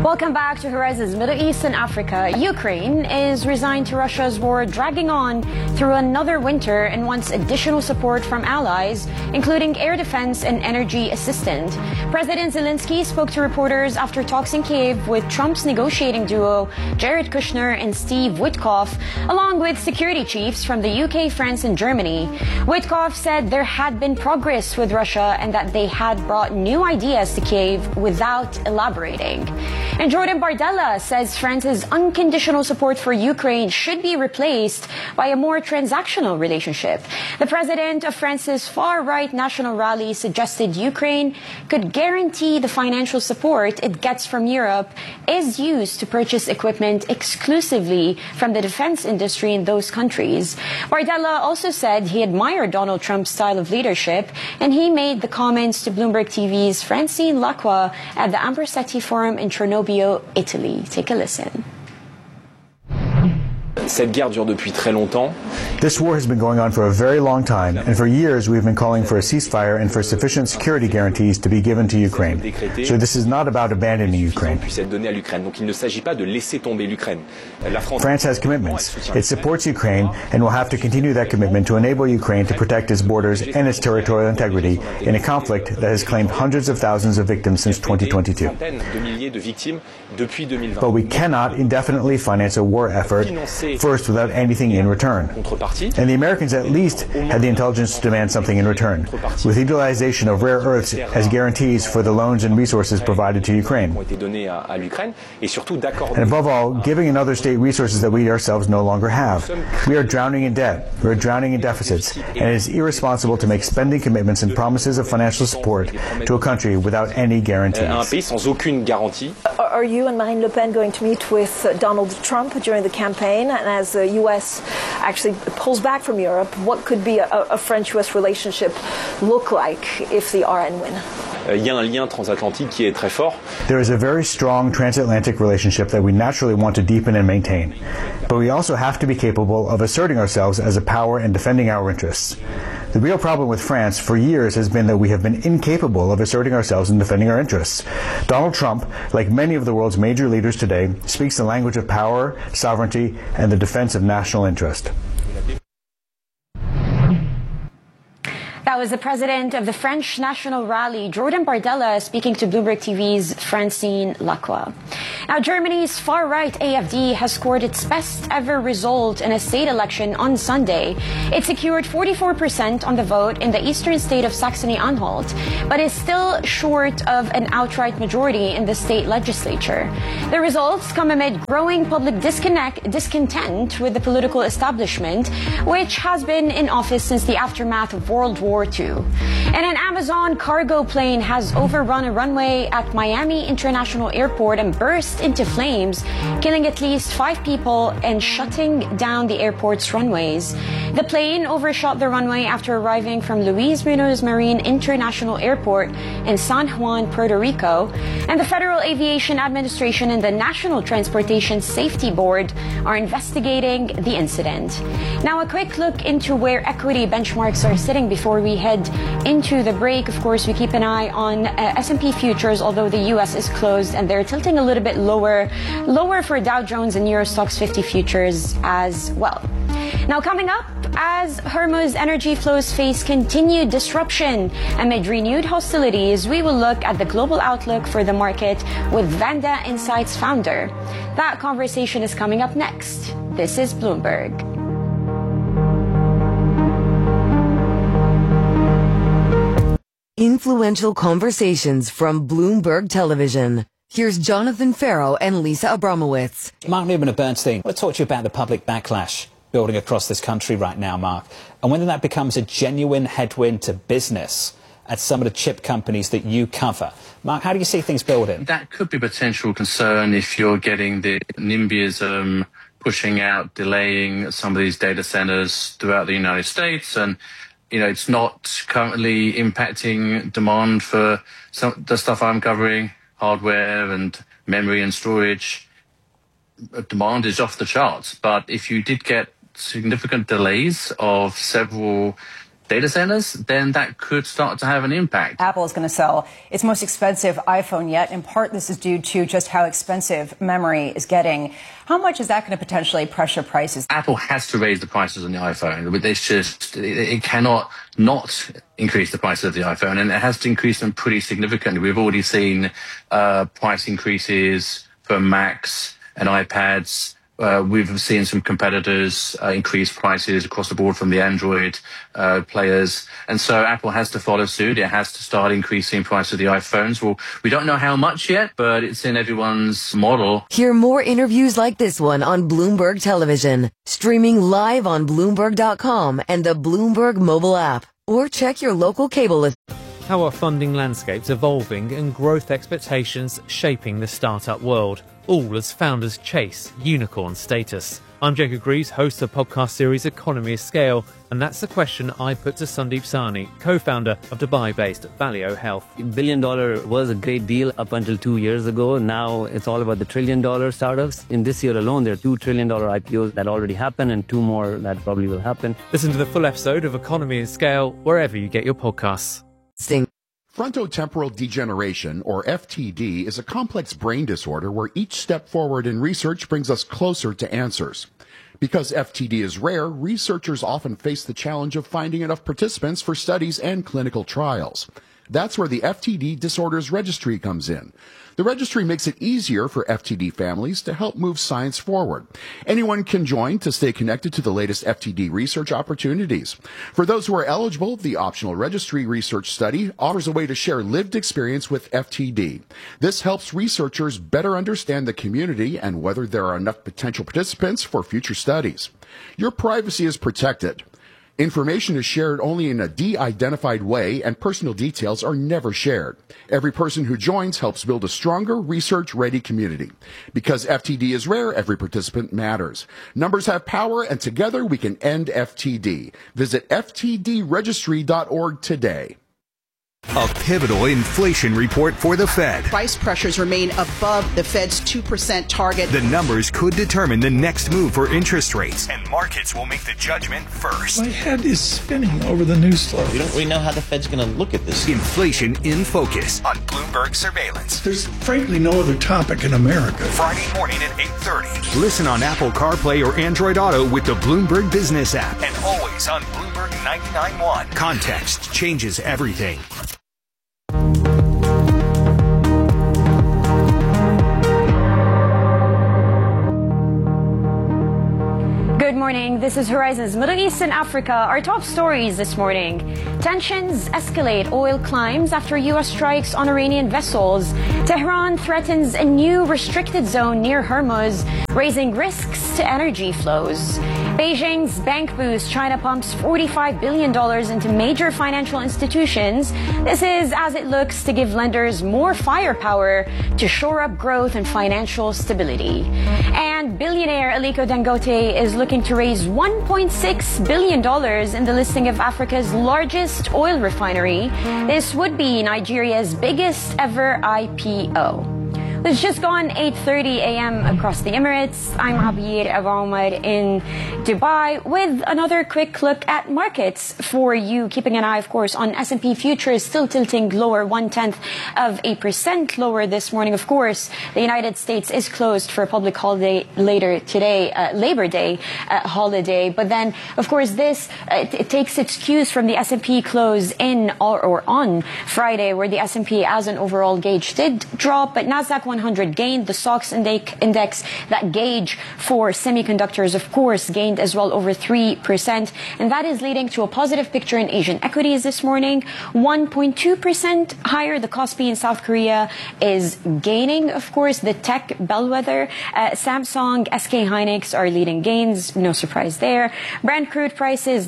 Welcome back to Horizons Middle East and Africa. Ukraine is resigned to Russia's war dragging on through another winter and wants additional support from allies, including air defense and energy assistance. President Zelensky spoke to reporters after talks in Kyiv with Trump's negotiating duo, Jared Kushner and Steve Witkoff, along with security chiefs from the UK, France and Germany. Witkoff said there had been progress with Russia and that they had brought new ideas to Kyiv without elaborating. And Jordan Bardella says France's unconditional support for Ukraine should be replaced by a more transactional relationship. The president of France's far-right National Rally suggested Ukraine could guarantee the financial support it gets from Europe is used to purchase equipment exclusively from the defense industry in those countries. Bardella also said he admired Donald Trump's style of leadership, and he made the comments to Bloomberg TV's Francine Lacqua at the Ambrosetti Forum in Chernobyl, Italy. Take a listen. Cette guerre dure depuis très longtemps. This war has been going on for a very long time, and for years we've been calling for a ceasefire and for sufficient security guarantees to be given to Ukraine. So this is not about abandoning Ukraine. France has commitments. It supports Ukraine and will have to continue that commitment to enable Ukraine to protect its borders and its territorial integrity in a conflict that has claimed hundreds of thousands of victims since 2022. But we cannot indefinitely finance a war effort first without anything in return. And the Americans at least had the intelligence to demand something in return, with utilization of rare earths as guarantees for the loans and resources provided to Ukraine. And above all, giving another state resources that we ourselves no longer have. We are drowning in debt, we are drowning in deficits, and it is irresponsible to make spending commitments and promises of financial support to a country without any guarantees. Are you and Marine Le Pen going to meet with Donald Trump during the campaign? And as the U.S. actually pulls back from Europe, what could be a French-U.S. relationship look like if the RN win? Il y a un lien transatlantique qui est très fort. There is a very strong transatlantic relationship that we naturally want to deepen and maintain. But we also have to be capable of asserting ourselves as a power and defending our interests. The real problem with France for years has been that we have been incapable of asserting ourselves and defending our interests. Donald Trump, like many of the world's major leaders today, speaks the language of power, sovereignty, and the defense of national interest. That was the president of the French National Rally, Jordan Bardella, speaking to Bloomberg TV's Francine Lacqua. Now, Germany's far-right AfD has scored its best-ever result in a state election on Sunday. It secured 44% on the vote in the eastern state of Saxony-Anhalt, but is still short of an outright majority in the state legislature. The results come amid growing public discontent with the political establishment, which has been in office since the aftermath of World War II. And an Amazon cargo plane has overrun a runway at Miami International Airport and burst into flames, killing at least 5 people and shutting down the airport's runways. The plane overshot the runway after arriving from Luis Munoz Marin International Airport in San Juan, Puerto Rico, and the Federal Aviation Administration and the National Transportation Safety Board are investigating the incident. Now, a quick look into where equity benchmarks are sitting before we head into the break. Of course, we keep an eye on S&P futures, although the U.S. is closed and they're tilting a little bit lower for Dow Jones and Euro Stoxx 50 futures as well. Now, coming up, as Hormuz energy flows face continued disruption amid renewed hostilities, we will look at the global outlook for the market with Vanda Insights founder. That conversation is coming up next. This is Bloomberg. Influential conversations from Bloomberg Television. Here's Jonathan Farrow and Lisa Abramowitz. Mark Newman of Bernstein. Let's talk to you about the public backlash building across this country right now, Mark, and whether that becomes a genuine headwind to business at some of the chip companies that you cover. Mark, how do you see things building? That could be a potential concern if you're getting the NIMBYism pushing out, delaying some of these data centers throughout the United States. And, you know, it's not currently impacting demand for some the stuff I'm covering, hardware and memory and storage. Demand is off the charts. But if you did get significant delays of several data centers, then that could start to have an impact. Apple is going to sell its most expensive iPhone yet. In part, this is due to just how expensive memory is getting. How much is that going to potentially pressure prices? Apple has to raise the prices on the iPhone. It cannot not increase the prices of the iPhone, and it has to increase them pretty significantly. We've already seen price increases for Macs and iPads. We've seen some competitors increase prices across the board from the Android players. And so Apple has to follow suit. It has to start increasing price of the iPhones. Well, we don't know how much yet, but it's in everyone's model. Hear more interviews like this one on Bloomberg Television, streaming live on Bloomberg.com and the Bloomberg mobile app, or check your local cable list. How are funding landscapes evolving and growth expectations shaping the startup world, all as founders chase unicorn status? I'm Jacob Greaves, host of the podcast series Economy of Scale, and that's the question I put to Sandeep Sahni, co-founder of Dubai-based Valeo Health. $1 billion was a great deal up until 2 years ago. Now it's all about the $1 trillion startups. In this year alone, there are $2 trillion IPOs that already happened and 2 more that probably will happen. Listen to the full episode of Economy of Scale wherever you get your podcasts. Frontotemporal degeneration, or FTD, is a complex brain disorder where each step forward in research brings us closer to answers. Because FTD is rare, researchers often face the challenge of finding enough participants for studies and clinical trials. That's where the FTD Disorders Registry comes in. The registry makes it easier for FTD families to help move science forward. Anyone can join to stay connected to the latest FTD research opportunities. For those who are eligible, the optional registry research study offers a way to share lived experience with FTD. This helps researchers better understand the community and whether there are enough potential participants for future studies. Your privacy is protected. Information is shared only in a de-identified way, and personal details are never shared. Every person who joins helps build a stronger, research-ready community. Because FTD is rare, every participant matters. Numbers have power, and together we can end FTD. Visit ftdregistry.org today. A pivotal inflation report for the Fed. Price pressures remain above the Fed's 2% target. The numbers could determine the next move for interest rates, and markets will make the judgment first. My head is spinning over the news flow. We don't really know how the Fed's going to look at this. Inflation in Focus on Bloomberg Surveillance. There's frankly no other topic in America. Friday morning at 8:30. Listen on Apple CarPlay or Android Auto with the Bloomberg Business app, and always on Bloomberg 99.1. Context changes everything. Good morning. This is Horizon's Middle East and Africa. Our top stories this morning. Tensions escalate, oil climbs after U.S. strikes on Iranian vessels. Tehran threatens a new restricted zone near Hormuz, raising risks to energy flows. Beijing's bank boost. China pumps $45 billion into major financial institutions. This is as it looks to give lenders more firepower to shore up growth and financial stability. And billionaire Aliko Dangote is looking to raise $1.6 billion in the listing of Africa's largest oil refinery. This would be Nigeria's biggest ever IPO. It's just gone 8:30 a.m. across the Emirates. I'm Abir Abomar in Dubai with another quick look at markets for you. Keeping an eye, of course, on S&P futures still tilting lower 0.1% lower this morning. Of course, the United States is closed for a public holiday later today, Labor Day holiday. But then, of course, this it takes its cues from the S&P close in or on Friday, where the S&P as an overall gauge did drop, but Nasdaq 100 gained. The stocks index, that gauge for semiconductors, of course, gained as well over 3%. And that is leading to a positive picture in Asian equities this morning. 1.2% higher. The Kospi in South Korea is gaining, of course. The tech bellwether, Samsung, SK Hynix are leading gains. No surprise there. Brent crude prices,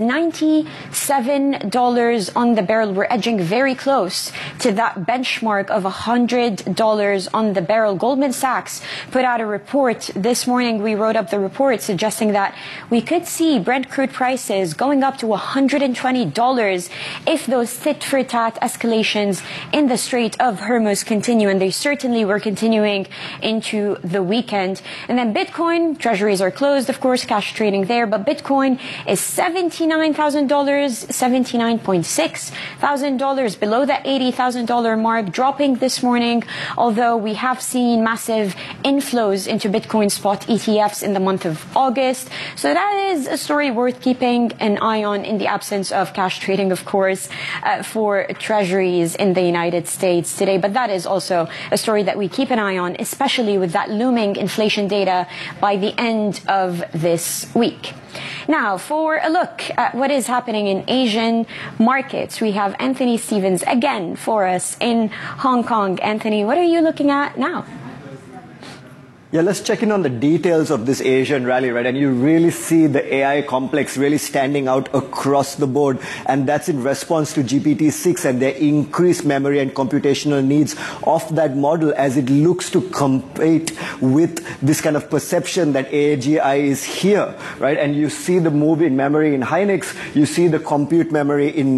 $97 on the barrel. We're edging very close to that benchmark of $100 on the barrel. barrel. Goldman Sachs put out a report this morning. We wrote up the report suggesting that we could see Brent crude prices going up to $120 if those tit-for-tat escalations in the Strait of Hormuz continue, and they certainly were continuing into the weekend. And then Bitcoin, treasuries are closed, of course, cash trading there, but Bitcoin is $79,000, $79,600 below that $80,000 mark, dropping this morning, although we have seen massive inflows into Bitcoin spot ETFs in the month of August. So that is a story worth keeping an eye on in the absence of cash trading, of course, for treasuries in the United States today. But that is also a story that we keep an eye on, especially with that looming inflation data by the end of this week. Now, for a look at what is happening in Asian markets, we have Anthony Stevens again for us in Hong Kong. Anthony, what are you looking at now? Yeah, let's check in on the details of this Asian rally, right? And you really see the AI complex really standing out across the board. And that's in response to GPT-6 and their increased memory and computational needs of that model as it looks to compete with this kind of perception that AGI is here, right? And you see the move in memory in Hynix. You see the compute memory in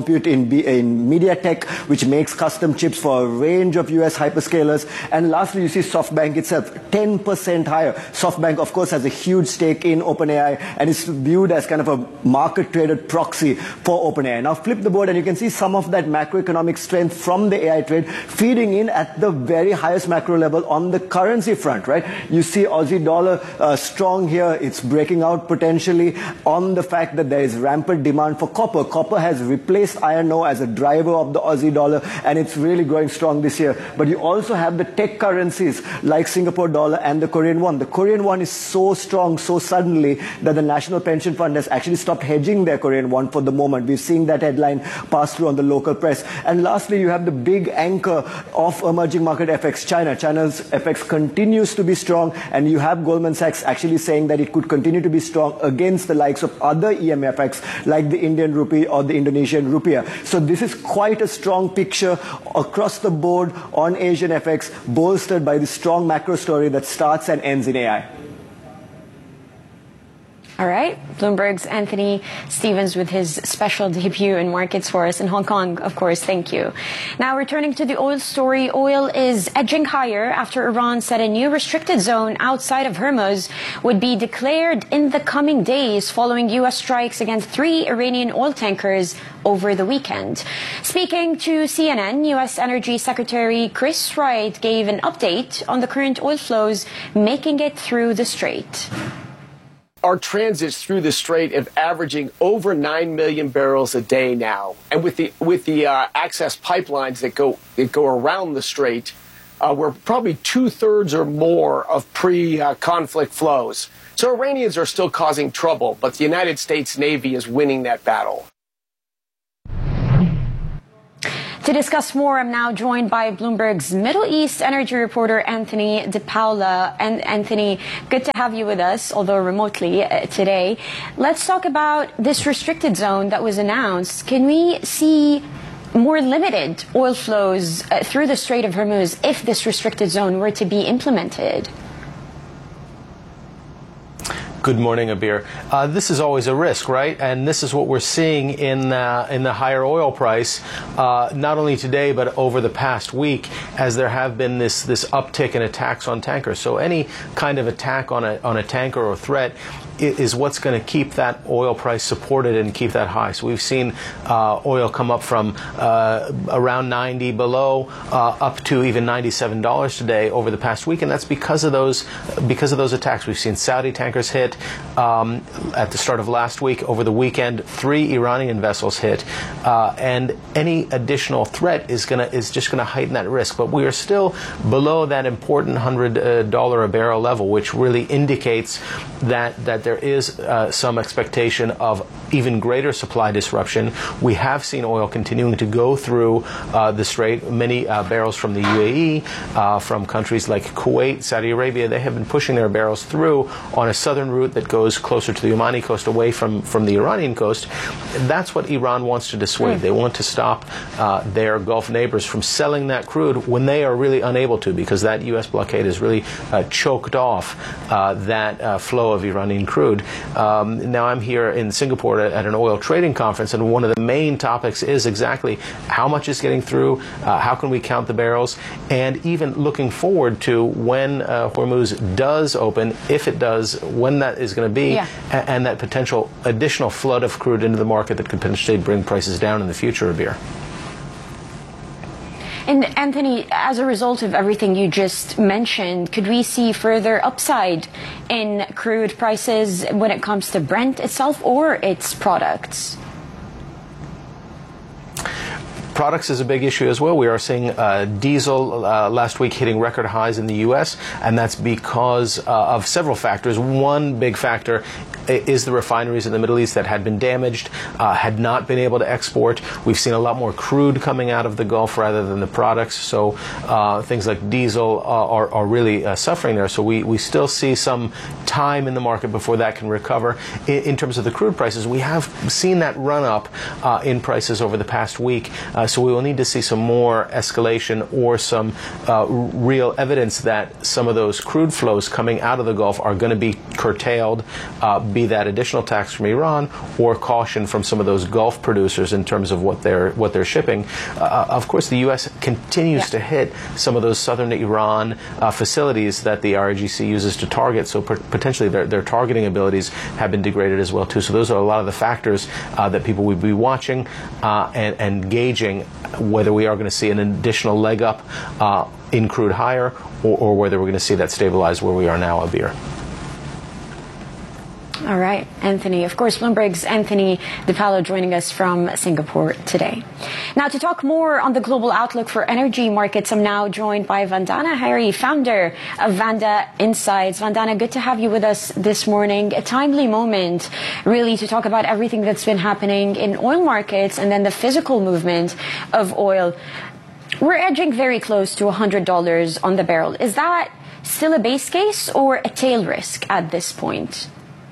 MediaTek, which makes custom chips for a range of US hyperscalers. And lastly, you see SoftBank itself, 10% higher. SoftBank, of course, has a huge stake in OpenAI and is viewed as kind of a market-traded proxy for OpenAI. Now flip the board and you can see some of that macroeconomic strength from the AI trade feeding in at the very highest macro level on the currency front, right? You see Aussie dollar strong here. It's breaking out potentially on the fact that there is rampant demand for copper. Copper has replaced iron ore as a driver of the Aussie dollar, and it's really growing strong this year. But you also have the tech currencies like Singapore dollar and the Korean won. The Korean won is so strong so suddenly that the National Pension Fund has actually stopped hedging their Korean won for the moment. We're seeing that headline pass through on the local press. And lastly, you have the big anchor of emerging market FX, China. China's FX continues to be strong, and you have Goldman Sachs actually saying that it could continue to be strong against the likes of other EMFX like the Indian rupee or the Indonesian rupiah. So this is quite a strong picture across the board on Asian FX, bolstered by the strong macro story that starts and ends in AI. All right. Bloomberg's Anthony Stevens with his special debut in markets for us in Hong Kong, of course. Thank you. Now, returning to the oil story, oil is edging higher after Iran said a new restricted zone outside of Hormuz would be declared in the coming days following U.S. strikes against 3 Iranian oil tankers over the weekend. Speaking to CNN, U.S. Energy Secretary Chris Wright gave an update on the current oil flows making it through the strait. Our transits through the strait are averaging over 9 million barrels a day now, and with the access pipelines that go around the strait, we're probably 2/3 or more of pre-conflict flows. So Iranians are still causing trouble, but the United States Navy is winning that battle. To discuss more, I'm now joined by Bloomberg's Middle East energy reporter, Anthony DePaula. And Anthony, good to have you with us, although remotely today. Let's talk about this restricted zone that was announced. Can we see more limited oil flows through the Strait of Hormuz if this restricted zone were to be implemented? Good morning, Abir. This is always a risk, right? And this is what we're seeing in the higher oil price, not only today but over the past week, as there have been this uptick in attacks on tankers. So any kind of attack on a tanker or threat is what's going to keep that oil price supported and keep that high. So we've seen oil come up from around 90 below up to even $97 today over the past week, and that's because of those attacks. We've seen Saudi tankers hit at the start of last week. Over the weekend, 3 Iranian vessels hit, and any additional threat is just going to heighten that risk. But we are still below that important $100 a barrel level, which really indicates that there is some expectation of even greater supply disruption. We have seen oil continuing to go through the Strait. Many barrels from the UAE, from countries like Kuwait, Saudi Arabia, they have been pushing their barrels through on a southern route that goes closer to the Omani coast, away from the Iranian coast. That's what Iran wants to dissuade. They want to stop their Gulf neighbors from selling that crude when they are really unable to, because that U.S. blockade has really choked off that flow of Iranian crude. Now I'm here in Singapore at an oil trading conference, and one of the main topics is exactly how much is getting through, how can we count the barrels, and even looking forward to when Hormuz does open, if it does, when that is going to be, and that potential additional flood of crude into the market that could potentially bring prices down in the future, Abir. And Anthony, as a result of everything you just mentioned, could we see further upside in crude prices when it comes to Brent itself or its products? Products is a big issue as well. We are seeing diesel last week hitting record highs in the U.S., and that's because of several factors. One big factor is the refineries in the Middle East that had been damaged, had not been able to export. We've seen a lot more crude coming out of the Gulf rather than the products, so things like diesel are really suffering there. So we still see some time in the market before that can recover. In terms of the crude prices, we have seen that run up in prices over the past week. So we will need to see some more escalation or some real evidence that some of those crude flows coming out of the Gulf are going to be curtailed, be that additional tax from Iran or caution from some of those Gulf producers in terms of what they're shipping. Of course, the U.S. continues to hit some of those southern Iran facilities that the RIGC uses to target. So potentially their targeting abilities have been degraded as well too. So those are a lot of the factors that people will be watching and gauging whether we are going to see an additional leg up in crude higher or whether we're going to see that stabilize where we are now, Abir. All right, Anthony. Of course, Bloomberg's Anthony DiPaolo joining us from Singapore today. Now, to talk more on the global outlook for energy markets, I'm now joined by Vandana Hari, founder of Vanda Insights. Vandana, good to have you with us this morning. A timely moment, really, to talk about everything that's been happening in oil markets and then the physical movement of oil. We're edging very close to $100 on the barrel. Is that still a base case or a tail risk at this point?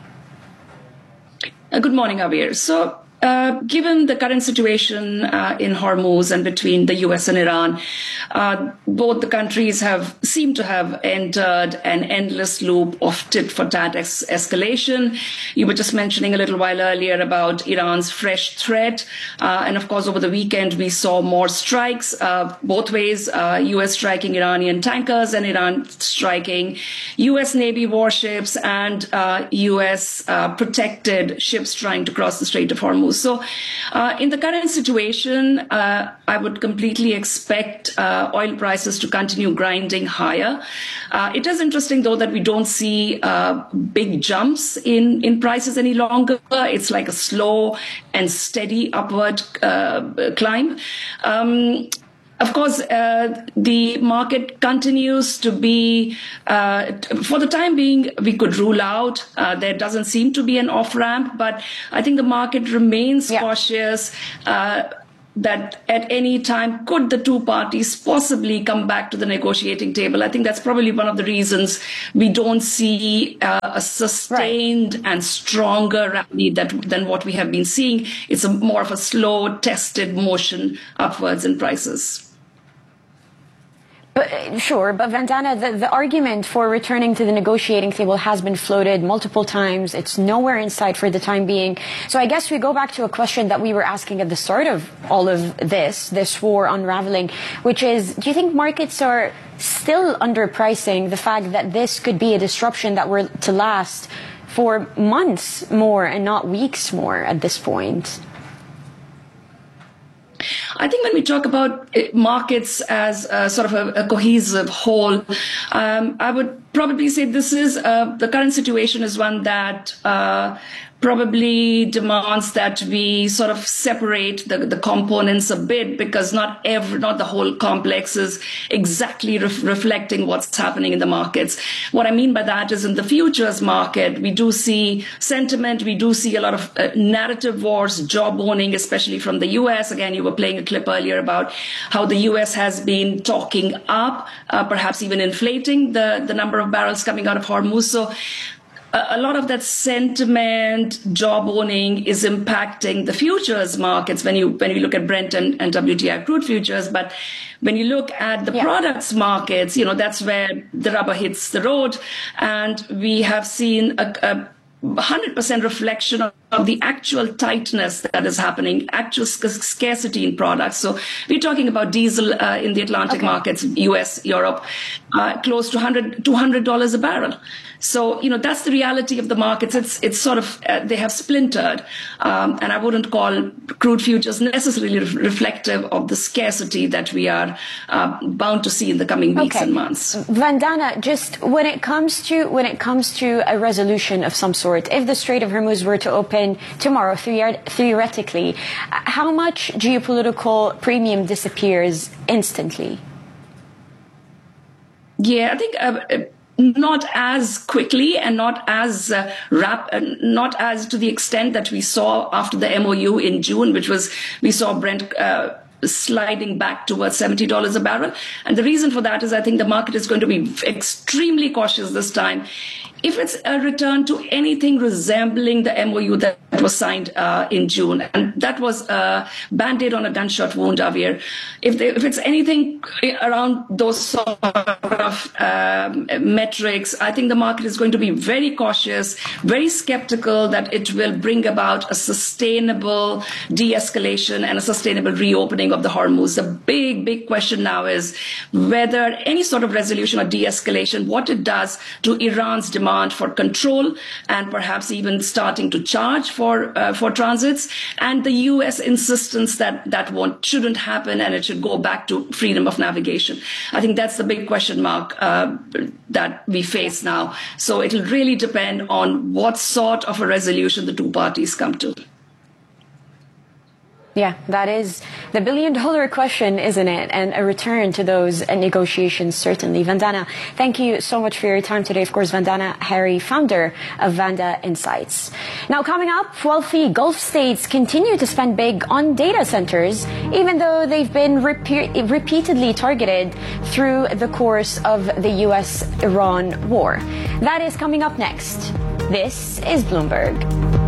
Good morning, Abir. So, given the current situation in Hormuz and between the U.S. and Iran, both the countries seem to have entered an endless loop of tit-for-tat escalation. You were just mentioning a little while earlier about Iran's fresh threat. And of course, over the weekend, we saw more strikes both ways, U.S. striking Iranian tankers and Iran striking U.S. Navy warships and U.S. protected ships trying to cross the Strait of Hormuz. So in the current situation, I would completely expect oil prices to continue grinding higher. It is interesting, though, that we don't see big jumps in prices any longer. It's like a slow and steady upward climb. Of course, the market continues to be, for the time being, we could rule out, there doesn't seem to be an off-ramp, but I think the market remains cautious that at any time could the two parties possibly come back to the negotiating table. I think that's probably one of the reasons we don't see a sustained and stronger rally than what we have been seeing. It's more of a slow, tested motion upwards in prices. Sure, but Vandana, the argument for returning to the negotiating table has been floated multiple times. It's nowhere in sight for the time being. So I guess we go back to a question that we were asking at the start of all of this war unraveling, which is, do you think markets are still underpricing the fact that this could be a disruption that were to last for months more and not weeks more at this point? I think when we talk about markets as sort of a cohesive whole, I would probably say this is the current situation is one that probably demands that we sort of separate the components a bit, because not the whole complex is exactly reflecting what's happening in the markets. What I mean by that is, in the futures market, we do see sentiment, we do see a lot of narrative wars, job owning, especially from the US. Again, you were playing a clip earlier about how the US has been talking up, perhaps even inflating the number of barrels coming out of Hormuz. So a lot of that sentiment, job owning, is impacting the futures markets when you look at Brent and WTI crude futures. But when you look at the products markets, that's where the rubber hits the road. And we have seen a 100% reflection of the actual tightness that is happening, actual scarcity in products. So we're talking about diesel in the Atlantic markets, US, Europe, close to $200 a barrel. So, that's the reality of the markets. It's sort of, they have splintered. And I wouldn't call crude futures necessarily reflective of the scarcity that we are bound to see in the coming weeks and months. Vandana, just when it comes to a resolution of some sort, if the Strait of Hormuz were to open tomorrow, theoretically, how much geopolitical premium disappears instantly? Yeah, I think not as quickly and not as not as to the extent that we saw after the MOU in June, we saw Brent sliding back towards $70 a barrel. And the reason for that is I think the market is going to be extremely cautious this time. If it's a return to anything resembling the MOU that was signed in June, and that was a Band-Aid on a gunshot wound, Javier. If it's anything around those sort of metrics, I think the market is going to be very cautious, very skeptical that it will bring about a sustainable de-escalation and a sustainable reopening of the Hormuz. The big question now is whether any sort of resolution or de-escalation, what it does to Iran's demand for control and perhaps even starting to charge for transits, and the U.S. insistence that shouldn't happen and it should go back to freedom of navigation. I think that's the big question mark that we face now. So it'll really depend on what sort of a resolution the two parties come to. Yeah, that is the billion-dollar question, isn't it? And a return to those negotiations, certainly. Vandana, thank you so much for your time today. Of course, Vandana Hari, founder of Vanda Insights. Now, coming up, wealthy Gulf states continue to spend big on data centers, even though they've been repeatedly targeted through the course of the U.S.-Iran war. That is coming up next. This is Bloomberg.